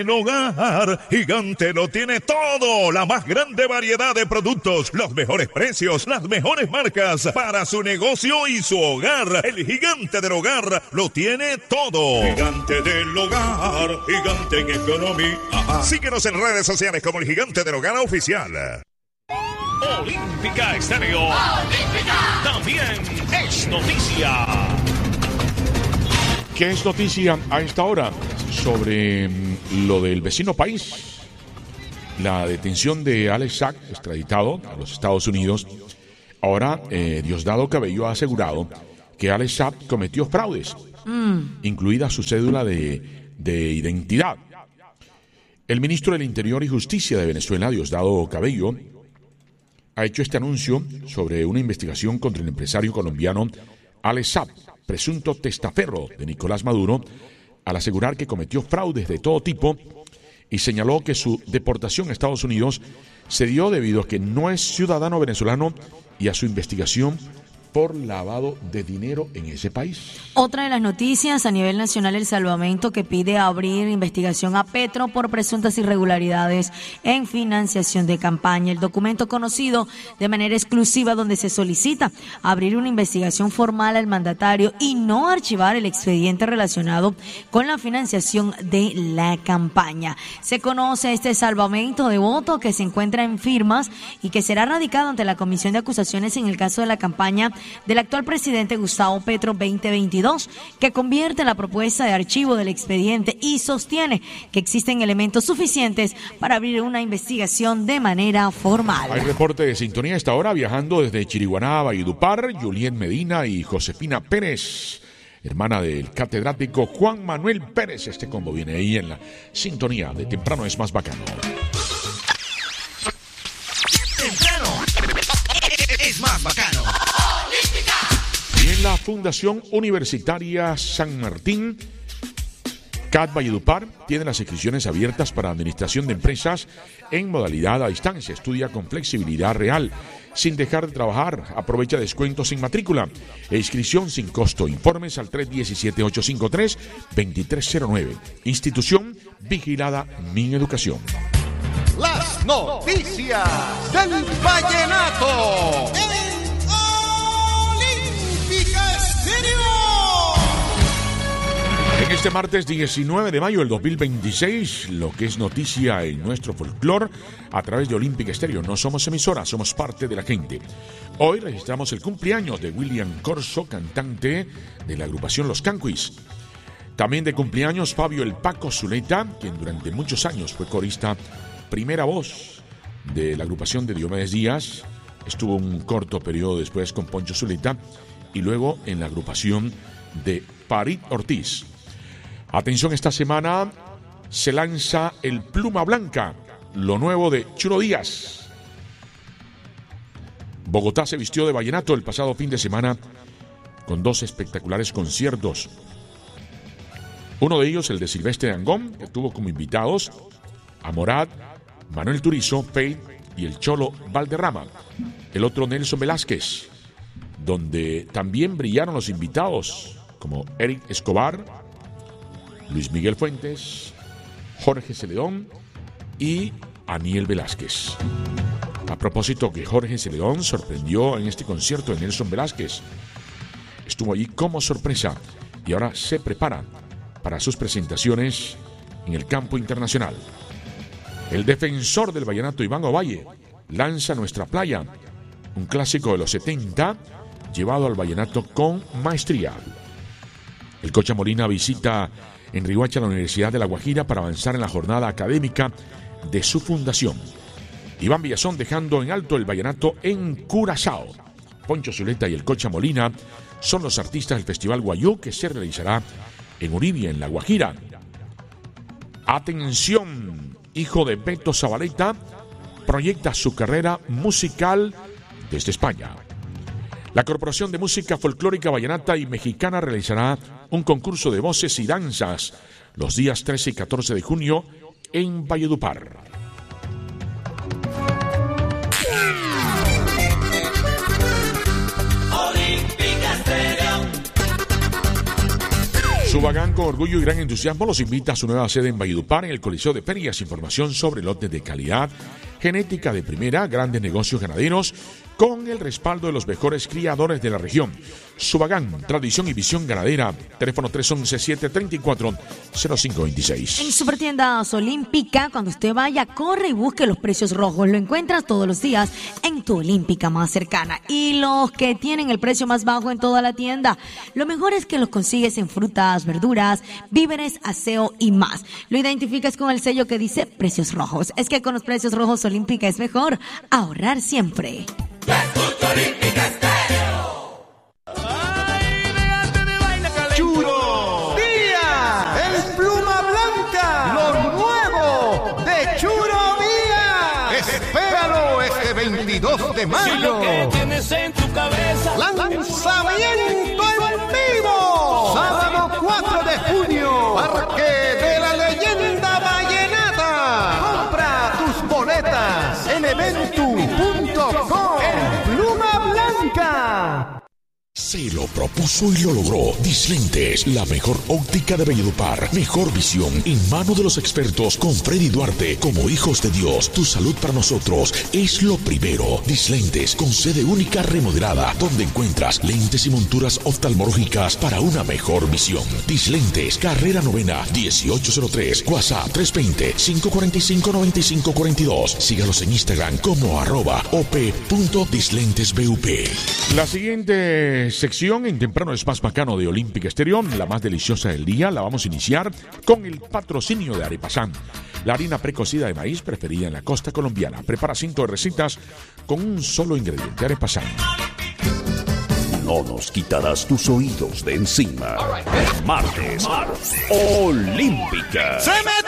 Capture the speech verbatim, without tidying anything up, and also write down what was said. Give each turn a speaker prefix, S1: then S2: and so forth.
S1: El hogar Gigante lo tiene todo, la más grande variedad de productos, los mejores precios, las mejores marcas para su negocio y su hogar. El Gigante del Hogar lo tiene todo. Gigante del Hogar, Gigante en economía. Síguenos en redes sociales como el Gigante del Hogar Oficial.
S2: Olímpica Estéreo. Olímpica. También es noticia.
S3: ¿Qué es noticia a esta hora? Sobre lo del vecino país. La detención de Alex Saab, extraditado a los Estados Unidos. Ahora, eh, Diosdado Cabello ha asegurado que Alex Saab cometió fraudes, mm. incluida su cédula de, de identidad. El ministro del Interior y Justicia de Venezuela, Diosdado Cabello, ha hecho este anuncio sobre una investigación contra el empresario colombiano Alex Saab, presunto testaferro de Nicolás Maduro, al asegurar que cometió fraudes de todo tipo y señaló que su deportación a Estados Unidos se dio debido a que no es ciudadano venezolano y a su investigación por lavado de dinero en ese país.
S4: Otra de las noticias a nivel nacional, el salvamento que pide abrir investigación a Petro por presuntas irregularidades en financiación de campaña. El documento conocido de manera exclusiva donde se solicita abrir una investigación formal al mandatario y no archivar el expediente relacionado con la financiación de la campaña. Se conoce este salvamento de voto que se encuentra en firmas y que será radicado ante la Comisión de Acusaciones en el caso de la campaña del actual presidente Gustavo Petro veinte veintidós, que convierte la propuesta de archivo del expediente y sostiene que existen elementos suficientes para abrir una investigación de manera formal.
S3: Hay reporte de sintonía a esta hora viajando desde Chiriguaná a Valledupar, Juliet Medina y Josefina Pérez, hermana del catedrático Juan Manuel Pérez. Este combo viene ahí en la sintonía de Temprano es Más Bacano.
S2: Temprano es Más Bacano.
S3: Y en la Fundación Universitaria San Martín, C A D Valledupar tiene las inscripciones abiertas para administración de empresas en modalidad a distancia. Estudia con flexibilidad real, sin dejar de trabajar. Aprovecha descuentos sin matrícula e inscripción sin costo. Informes al tres uno siete, ocho cinco tres, dos tres cero nueve. Institución vigilada Mineducación.
S5: Las noticias del vallenato.
S3: En este martes diecinueve de mayo del dos mil veintiséis, lo que es noticia en nuestro folclore a través de Olímpica Estéreo. No somos emisora, somos parte de la gente. Hoy registramos el cumpleaños de William Corso, cantante de la agrupación Los Canquis. También de cumpleaños Fabio El Paco Zuleta, quien durante muchos años fue corista, primera voz de la agrupación de Diomedes Díaz. Estuvo un corto periodo después con Poncho Zuleta y luego en la agrupación de Farid Ortiz. Atención, esta semana se lanza el Pluma Blanca, lo nuevo de Chulo Díaz. Bogotá se vistió de vallenato el pasado fin de semana con dos espectaculares conciertos. Uno de ellos, el de Silvestre Dangond, que tuvo como invitados a Morad, Manuel Turizo, Pei y el Cholo Valderrama. El otro, Nelson Velázquez, donde también brillaron los invitados como Eric Escobar, Luis Miguel Fuentes, Jorge Celedón y Aniel Velázquez. A propósito que Jorge Celedón sorprendió en este concierto de Nelson Velázquez. Estuvo allí como sorpresa y ahora se prepara para sus presentaciones en el campo internacional. El defensor del vallenato Iván Ovalle lanza Nuestra Playa, un clásico de los setenta llevado al vallenato con maestría. El Cocha Molina visita en Riohacha la Universidad de La Guajira para avanzar en la jornada académica de su fundación. Iván Villazón dejando en alto el vallenato en Curazao. Poncho Zuleta y el Cocha Molina son los artistas del Festival Guayú que se realizará en Uribia, en La Guajira. Atención, hijo de Beto Zabaleta proyecta su carrera musical desde España. La Corporación de Música Folclórica Vallenata y Mexicana realizará un concurso de voces y danzas los días trece y catorce de junio en Valledupar. Subagán, con orgullo y gran entusiasmo, los invita a su nueva sede en Valledupar, en el Coliseo de Ferias. Información sobre lotes de calidad, genética de primera, grandes negocios ganaderos, con el respaldo de los mejores criadores de la región. Subagán, tradición y visión ganadera. Teléfono tres once, siete tres cuatro, cero cinco dos seis.
S4: En Supertiendas Olímpica, cuando usted vaya, corre y busque los precios rojos. Lo encuentras todos los días en tu Olímpica más cercana. Y los que tienen el precio más bajo en toda la tienda. Lo mejor es que los consigues en frutas, verduras, víveres, aseo y más. Lo identificas con el sello que dice precios rojos. Es que con los precios rojos Olímpica es mejor ahorrar siempre.
S5: Churo Día, el pluma blanca, lo nuevo de Churo Día. Espéralo este veintidós de mayo.
S2: Si lo que tienes en tu cabeza,
S5: Lanzamiento en vivo. Sábado cuatro de junio. Parque de la Leyenda Vallenata. Compra tus boletas en eventu punto com. El pluma blanca.
S6: Se lo propuso y lo logró. Dislentes, la mejor óptica de Valledupar. Mejor visión en mano de los expertos con Freddy Duarte. Como hijos de Dios, tu salud para nosotros es lo primero. Dislentes, con sede única remodelada, donde encuentras lentes y monturas oftalmológicas para una mejor visión. Dislentes, carrera novena, dieciocho cero tres, WhatsApp tres dos cero, cinco cuatro cinco, nueve cinco cuatro dos. Sígalos en Instagram como arroba op.dislentesbup.
S3: La siguiente sección en temprano es más bacano de Olímpica Estéreo, la más deliciosa del día. La vamos a iniciar con el patrocinio de Arepasán, la harina precocida de maíz preferida en la costa colombiana. Prepara cinco recetas con un solo ingrediente. Arepasán.
S7: No nos quitarás tus oídos de encima. Martes, Olímpica.
S5: ¡Se me